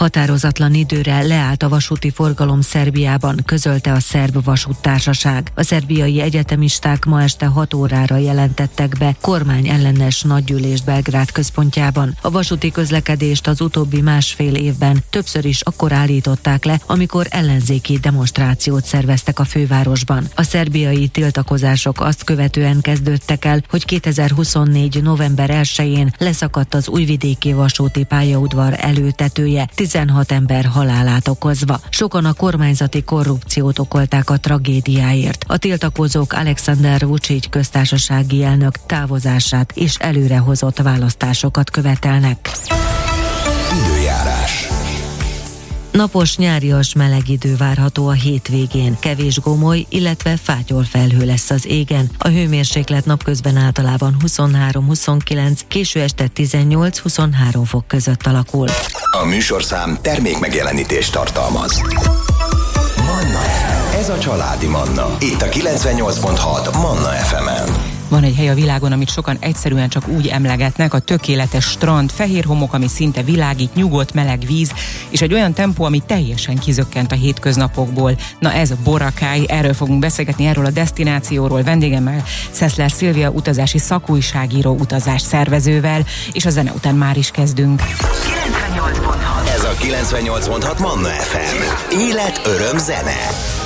Határozatlan időre leállt a vasúti forgalom Szerbiában, közölte a Szerb Vasúttársaság. A szerbiai egyetemisták ma este 6 órára jelentettek be kormányellenes nagygyűlést Belgrád központjában. A vasúti közlekedést az utóbbi másfél évben többször is akkor állították le, amikor ellenzéki demonstrációt szerveztek a fővárosban. A szerbiai tiltakozások azt követően kezdődtek el, hogy 2024. november 1-én leszakadt az újvidéki vasúti pályaudvar előtetője, 16 ember halálát okozva. Sokan a kormányzati korrupciót okolták a tragédiáért. A tiltakozók Alexander Vučić köztársasági elnök távozását és előrehozott választásokat követelnek. Időjárás. Napos, nyárias meleg idő várható a hétvégén. Kevés gomoly, illetve fátyolfelhő lesz az égen. A hőmérséklet napközben általában 23-29, késő este 18-23 fok között alakul. A műsorszám termék megjelenítést tartalmaz. Manna FM. Ez a családi Manna. Itt a 98.6 Manna FM-en. Van egy hely a világon, amit sokan egyszerűen csak úgy emlegetnek, a tökéletes strand, fehér homok, ami szinte világít, nyugodt, meleg víz, és egy olyan tempó, ami teljesen kizökkent a hétköznapokból. Na ez a Boracay, erről fogunk beszélgetni, erről a desztinációról vendégemmel, Szeszler Szilvia utazási szakújságíró, utazás szervezővel, és a zene után már is kezdünk. 98.6. Ez a 98.6 Manna FM. Élet, öröm, zene.